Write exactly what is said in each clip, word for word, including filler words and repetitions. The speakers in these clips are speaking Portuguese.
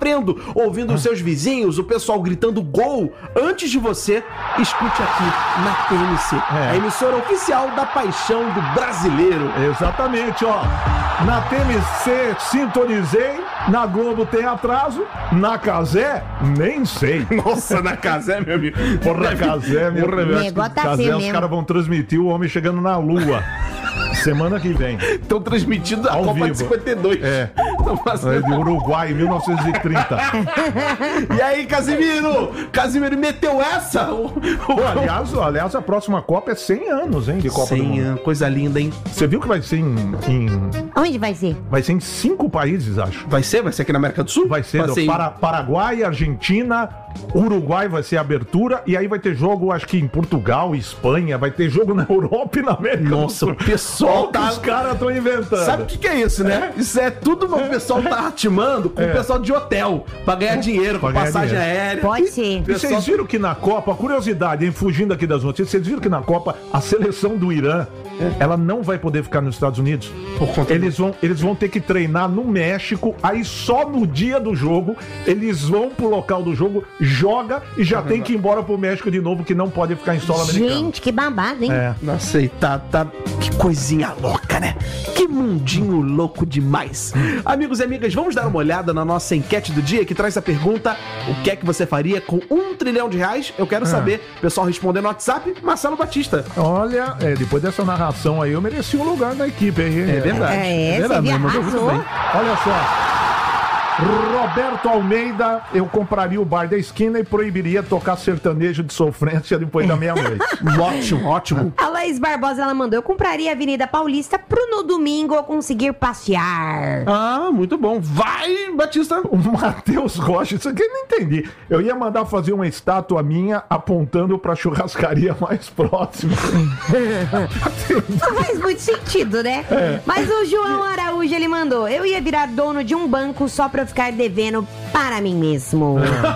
sofrendo, ouvindo os seus vizinhos, o pessoal gritando gol antes de você, escute aqui na T M C, É. a emissora oficial da paixão do brasileiro. Exatamente, ó. Na T M C sintonizei, na Globo tem atraso, na Cazé nem sei. Nossa, na Cazé, meu amigo. Porra, Cazé, meu Porra, Deus. negócio tá Cazé, feio os mesmo. caras vão transmitir o homem chegando na Lua. Semana que vem. Estão transmitindo a Ao Copa vivo. de cinquenta e dois. É. Tão É fazendo- de Uruguai, mil novecentos e trinta. E aí, Casimiro? Casimiro meteu essa? O, o, Pô, aliás, aliás, a próxima Copa é cem anos, hein, de Copa do Cem Mundo. anos, coisa linda, hein? Você viu que vai ser em, em- Onde vai ser? vai ser em cinco países, acho. Vai ser? Vai ser aqui na América do Sul? Vai ser do em- Para- Paraguai, Argentina, Uruguai vai ser a abertura, e aí vai ter jogo, acho que em Portugal, Espanha, vai ter jogo na Europa e na América Nossa, do o pessoal Olha o que tá... os caras estão inventando. Sabe o que, que é isso, né? Isso é tudo o pessoal tá atimando com o pessoal de hotel pra ganhar dinheiro, com Pra ganhar passagem dinheiro. aérea. Pode ser. E vocês viram que na Copa, curiosidade, hein, fugindo aqui das notícias, vocês viram que na Copa a seleção do Irã, ela não vai poder ficar nos Estados Unidos? Por conta Eles vão, eles vão ter que treinar no México, aí só no dia do jogo, eles vão pro local do jogo, joga e já tem que ir embora pro México de novo, que não pode ficar em solo americano. Gente, que babado, hein? É. Nossa, e tá, tá... Que coisinha louca, né? Que mundinho louco demais. Amigos e amigas, vamos dar uma olhada na nossa enquete do dia, que traz a pergunta: o que é que você faria com um trilhão de reais? Eu quero saber. Pessoal respondendo no WhatsApp, Marcelo Batista. Olha, é, depois dessa narração aí, eu mereci um lugar na equipe, hein? É verdade. É, é verdade, você mas mandou muito arrasou. bem. Olha só. Roberto Almeida, eu compraria o bar da esquina e proibiria tocar sertanejo de sofrência depois da meia-noite. Ótimo, ótimo. A Laís Barbosa, ela mandou: eu compraria a Avenida Paulista pro no domingo eu conseguir passear. Ah, muito bom. Vai, Batista. O Matheus Rocha, isso aqui eu não entendi. Eu ia mandar fazer uma estátua minha apontando pra churrascaria mais próxima. Não faz muito sentido, né? Mas o João Araújo, ele mandou: eu ia virar dono de um banco só pra eu ficar devendo para mim mesmo.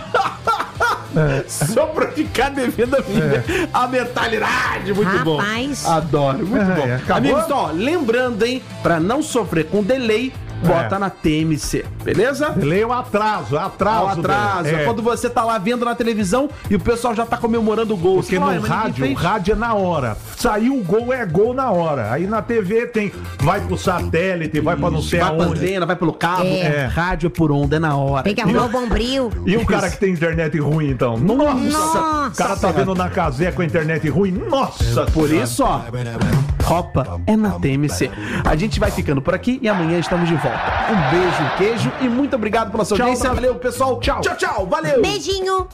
Só pra ficar devendo a minha. A mentalidade, muito Rapaz. bom. Adoro, muito É, bom. acabou? Amigos, ó, lembrando, hein, pra não sofrer com delay, bota É. na T M C, beleza? Leia o atraso, atraso. Ao atraso, dele. É. quando você tá lá vendo na televisão e o pessoal já tá comemorando o gol. Porque Você fala, no "Olha, mas ninguém rádio, o fez." rádio é na hora. Saiu o gol, é gol na hora. Aí na T V tem, vai pro satélite, vai pra não sei vai pra aonde. antena, vai pelo cabo. É. Rádio é por onda, é na hora. Tem que arrumar o bombril. E um cara que tem internet ruim, então? Nossa! Nossa. O cara tá vendo na Cazé com a internet ruim? Nossa! Por isso, ó, Copa é na T M C. A gente vai ficando por aqui e amanhã estamos de volta. Um beijo, um queijo e muito obrigado pela sua Tchau, audiência. Bra- Valeu, pessoal. Tchau. Tchau, tchau. Valeu. Beijinho.